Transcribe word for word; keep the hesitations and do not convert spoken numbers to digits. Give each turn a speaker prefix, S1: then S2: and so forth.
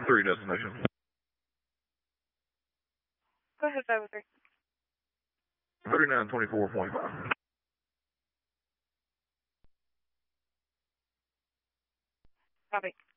S1: three destination.
S2: Go ahead, five oh three.
S1: thirty-nine twenty-four point five.
S2: Copy.